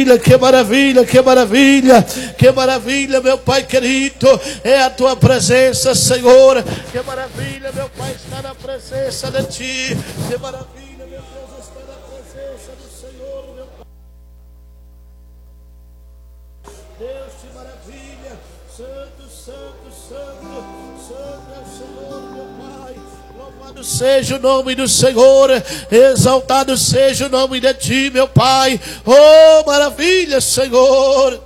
Que maravilha, que maravilha, que maravilha, meu Pai querido, é a tua presença, Senhor. Que maravilha, meu Pai, estar na presença de ti. Que maravilha, meu Deus, estar na presença do Senhor, meu Pai. Deus, que maravilha, santo, santo, santo, santo é o Senhor, meu Pai. Louvado seja o nome do Senhor, exaltado seja o nome de ti, meu Pai. Oh, maravilha, Senhor.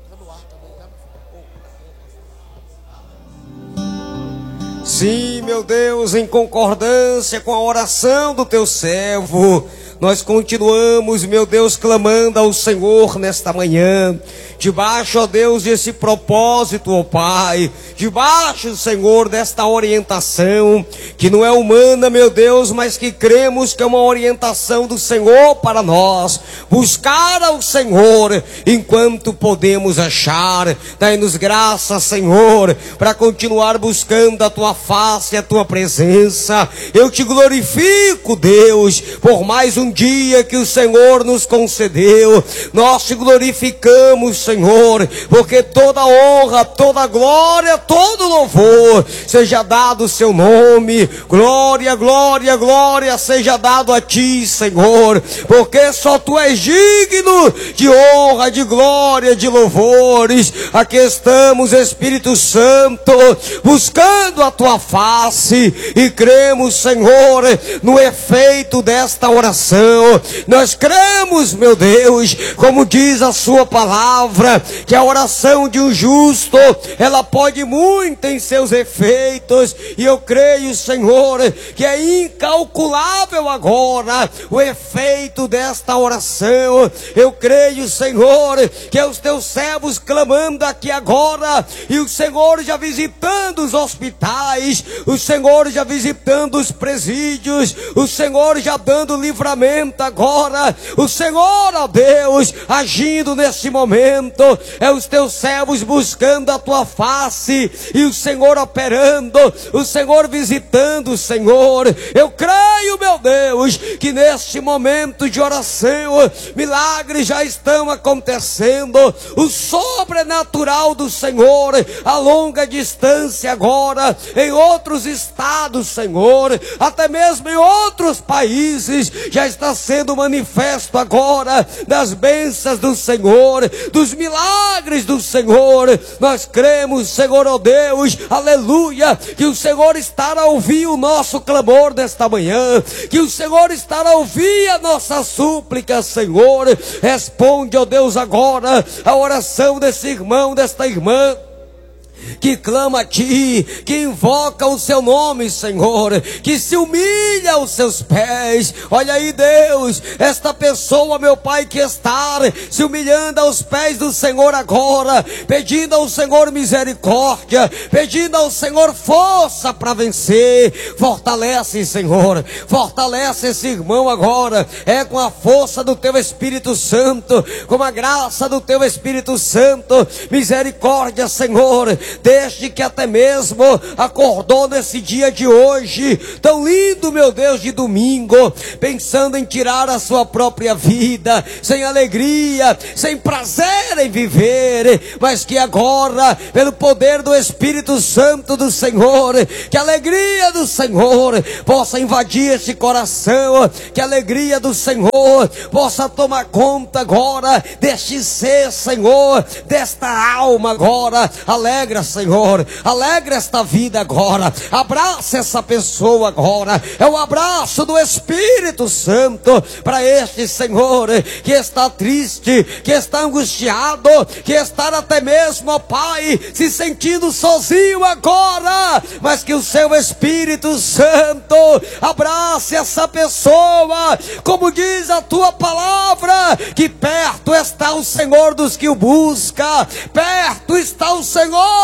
Sim, meu Deus, em concordância com a oração do teu servo, nós continuamos, meu Deus, clamando ao Senhor nesta manhã, debaixo, ó Deus, desse propósito, ó Pai, debaixo, Senhor, desta orientação, que não é humana, meu Deus, mas que cremos que é uma orientação do Senhor para nós, buscar ao Senhor, enquanto podemos achar. Dai-nos graça, Senhor, para continuar buscando a Tua face, a Tua presença. Eu te glorifico, Deus, por mais um dia que o Senhor nos concedeu. Nós te glorificamos, Senhor, porque toda honra, toda glória, todo louvor seja dado o seu nome. Glória, glória, glória seja dado a ti, Senhor, porque só tu és digno de honra, de glória, de louvores. Aqui estamos, Espírito Santo, buscando a tua face e cremos, Senhor, no efeito desta oração. Nós cremos, meu Deus, como diz a sua palavra, que a oração de um justo, ela pode muito em seus efeitos, e eu creio, Senhor, que é incalculável agora o efeito desta oração. Eu creio, Senhor, que é os teus servos clamando aqui agora, e o Senhor já visitando os hospitais, o Senhor já visitando os presídios, o Senhor já dando livramento agora, o Senhor, ó Deus, agindo nesse momento, é os teus servos buscando a tua face, e o Senhor operando, o Senhor visitando, Senhor. Eu creio, meu Deus, que neste momento de oração, milagres já estão acontecendo, o sobrenatural do Senhor, a longa distância agora, em outros estados, Senhor, até mesmo em outros países, já está sendo manifesto agora, das bênçãos do Senhor, dos milagres do Senhor. Nós cremos, Senhor, ó Deus, aleluia, que o Senhor estará a ouvir o nosso clamor desta manhã, que o Senhor estará a ouvir a nossa súplica, Senhor. Responde, ó Deus, agora a oração desse irmão, desta irmã, que clama a ti, que invoca o seu nome, Senhor, que se humilha aos seus pés. Olha aí, Deus, esta pessoa, meu Pai, que está se humilhando aos pés do Senhor agora, pedindo ao Senhor misericórdia, pedindo ao Senhor força para vencer. Fortalece, Senhor, fortalece esse irmão agora, é com a força do teu Espírito Santo, com a graça do teu Espírito Santo. Misericórdia, Senhor, desde que até mesmo acordou nesse dia de hoje, tão lindo, meu Deus, de domingo, pensando em tirar a sua própria vida, sem alegria, sem prazer em viver, mas que agora, pelo poder do Espírito Santo do Senhor, que a alegria do Senhor possa invadir esse coração, que a alegria do Senhor possa tomar conta agora deste ser, Senhor, desta alma agora. Alegra, Senhor, alegra esta vida agora, abraça essa pessoa agora, é o abraço do Espírito Santo para este, Senhor, que está triste, que está angustiado, que está até mesmo, ó Pai, se sentindo sozinho agora, mas que o seu Espírito Santo abrace essa pessoa, como diz a tua palavra, que perto está o Senhor dos que o busca, perto está o Senhor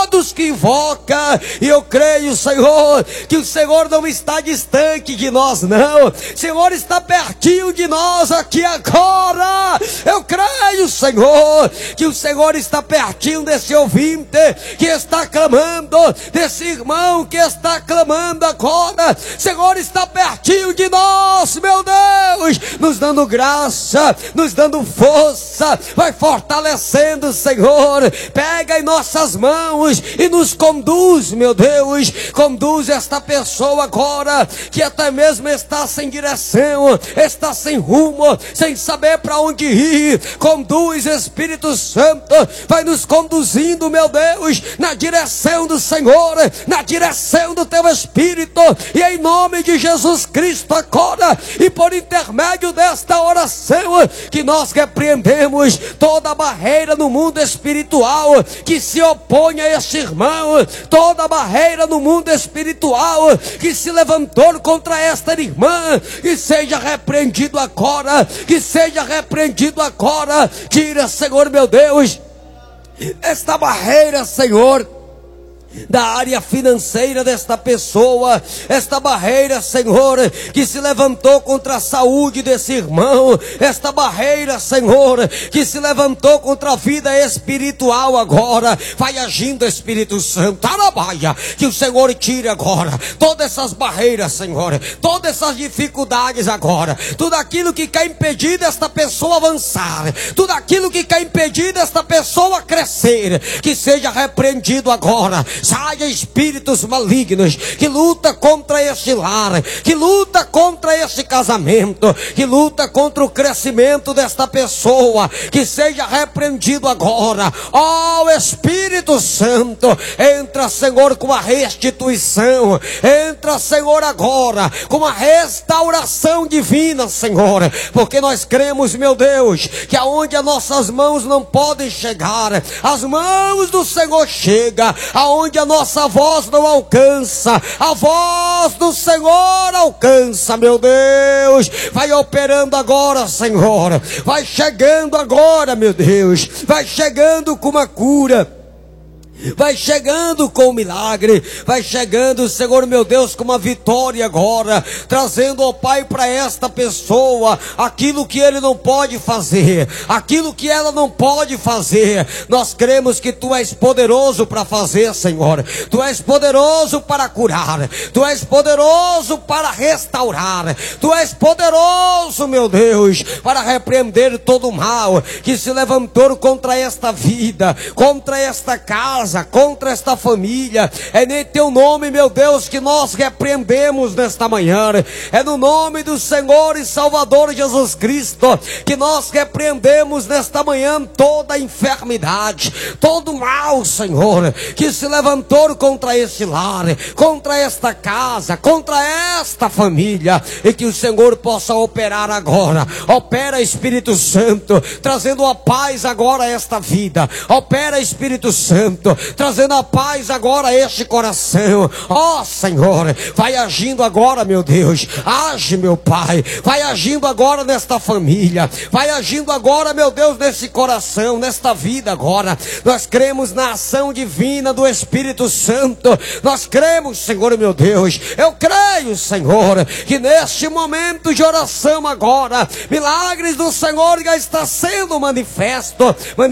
todos que invocam. E eu creio, Senhor, que o Senhor não está distante de nós, não. O Senhor está pertinho de nós aqui agora. Eu creio, Senhor, que o Senhor está pertinho desse ouvinte que está clamando, desse irmão que está clamando agora. O Senhor está pertinho de nós, meu Deus, nos dando graça, nos dando força, vai fortalecendo, Senhor. Pega em nossas mãos e nos conduz, meu Deus. Conduz esta pessoa agora, que até mesmo está sem direção, está sem rumo, sem saber para onde ir. Conduz, Espírito Santo, vai nos conduzindo, meu Deus, na direção do Senhor, na direção do teu Espírito. E em nome de Jesus Cristo agora, e por intermédio desta oração, que nós repreendemos toda barreira no mundo espiritual que se opõe a este irmão, toda barreira no mundo espiritual que se levantou contra esta irmã, que seja repreendido agora, que seja repreendido agora. Tira, Senhor meu Deus, esta barreira, Senhor, da área financeira desta pessoa, esta barreira, Senhor, que se levantou contra a saúde desse irmão, esta barreira, Senhor, que se levantou contra a vida espiritual agora. Vai agindo, Espírito Santo, arabaia, que o Senhor tire agora todas essas barreiras, Senhor, todas essas dificuldades agora, tudo aquilo que quer impedir desta pessoa avançar, tudo aquilo que quer impedir desta pessoa crescer, que seja repreendido agora. Saia espíritos malignos que luta contra este lar, que luta contra este casamento, que luta contra o crescimento desta pessoa, que seja repreendido agora. Ó Espírito Santo, entra, Senhor, com a restituição, entra, Senhor, agora com a restauração divina, Senhor, porque nós cremos, meu Deus, que aonde as nossas mãos não podem chegar, as mãos do Senhor chegam. Aonde a nossa voz não alcança, a voz do Senhor alcança, meu Deus. Vai operando agora, Senhor, vai chegando agora, meu Deus, vai chegando com uma cura, vai chegando com um milagre, vai chegando, Senhor meu Deus, com uma vitória agora, trazendo, ó Pai, para esta pessoa aquilo que ele não pode fazer, aquilo que ela não pode fazer. Nós cremos que Tu és poderoso para fazer, Senhor. Tu és poderoso para curar, Tu és poderoso para restaurar, Tu és poderoso, meu Deus, para repreender todo o mal que se levantou contra esta vida, contra esta casa, contra esta família. É em Teu nome, meu Deus, que nós repreendemos nesta manhã. É no nome do Senhor e Salvador Jesus Cristo que nós repreendemos nesta manhã toda a enfermidade, todo o mal, Senhor, que se levantou contra este lar, contra esta casa, contra esta família, e que o Senhor possa operar agora. Opera, Espírito Santo, trazendo a paz agora a esta vida. Opera, Espírito Santo, trazendo a paz agora a este coração. Ó Senhor, vai agindo agora, meu Deus. Age, meu Pai, vai agindo agora nesta família, vai agindo agora, meu Deus, nesse coração, nesta vida agora. Nós cremos na ação divina do Espírito Santo. Nós cremos, Senhor, meu Deus. Eu creio, Senhor, que neste momento de oração agora, milagres do Senhor já está sendo manifesto.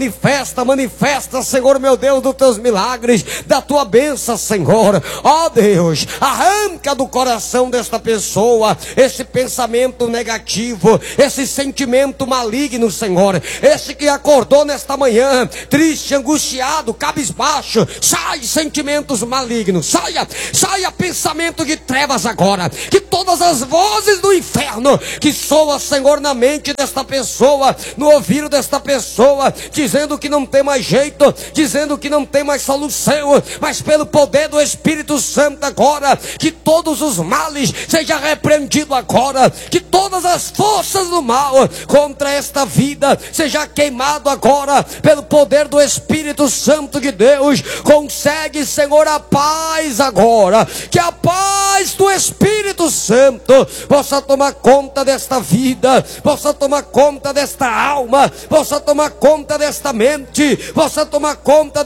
Manifesta, Senhor, meu Deus, dos Teus milagres, da Tua bênção, Senhor. Ó Deus, arranca do coração desta pessoa esse pensamento negativo, esse sentimento maligno, Senhor. Esse que acordou nesta manhã triste, angustiado, cabisbaixo. Sai sentimentos malignos, saia pensamento de trevas agora. Que todas as vozes do inferno que soam, Senhor, na mente desta pessoa, no ouvido desta pessoa, dizendo que não tem mais jeito, dizendo que não tem mais solução, mas pelo poder do Espírito Santo agora, que todos os males sejam repreendidos agora, que todas as forças do mal contra esta vida seja queimado agora pelo poder do Espírito Santo de Deus. Consegue, Senhor, a paz agora, que a paz do Espírito Santo possa tomar conta desta vida, possa tomar conta desta alma, possa tomar conta desta mente, possa tomar conta desse coração,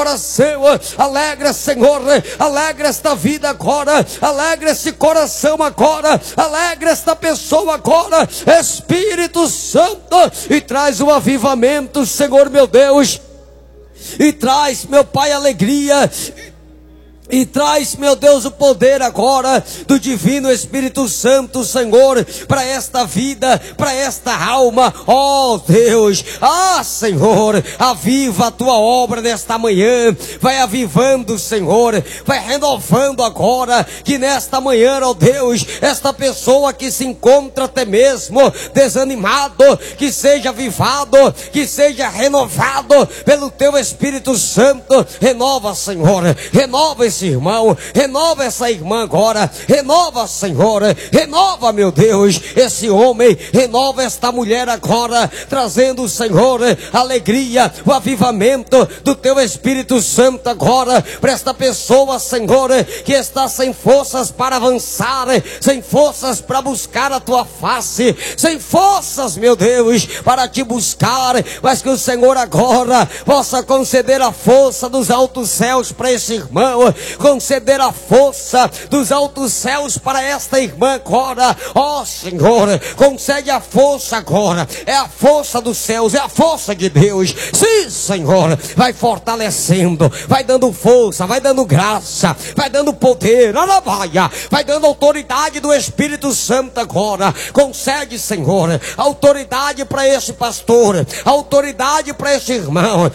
coração, alegra, Senhor, alegra esta vida agora, alegra esse coração agora, alegra esta pessoa agora, Espírito Santo, e traz um avivamento, Senhor meu Deus, e traz, meu Pai, alegria, e traz, meu Deus, o poder agora do divino Espírito Santo, Senhor, para esta vida, para esta alma, ó Deus, Senhor, aviva a tua obra nesta manhã, vai avivando, Senhor, vai renovando agora, que nesta manhã, ó Deus, esta pessoa que se encontra até mesmo desanimado, que seja avivado, que seja renovado pelo teu Espírito Santo, renova, Senhor, renova esse irmão, renova essa irmã agora, renova, Senhor, renova, meu Deus, esse homem, renova esta mulher agora, trazendo, Senhor, alegria, o avivamento do teu Espírito Santo agora, para esta pessoa, Senhor, que está sem forças para avançar, sem forças para buscar a tua face, sem forças, meu Deus, para te buscar, mas que o Senhor agora possa conceder a força dos altos céus para esse irmão, conceder a força dos altos céus para esta irmã agora, ó Senhor, concede a força agora, é a força dos céus, é a força de Deus, sim, Senhor, vai fortalecendo, vai dando força, vai dando graça, vai dando poder, vai dando autoridade do Espírito Santo agora, concede, Senhor, autoridade para esse pastor, autoridade para esse irmão,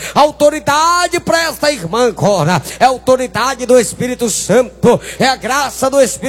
autoridade para esta irmã agora, é a autoridade do Espírito Santo, é a graça do Espírito